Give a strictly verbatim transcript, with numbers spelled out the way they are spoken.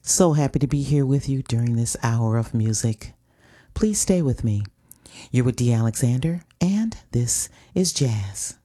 So happy to be here with you during this hour of music. Please stay with me. You're with Dee Alexander, and this is Jazz.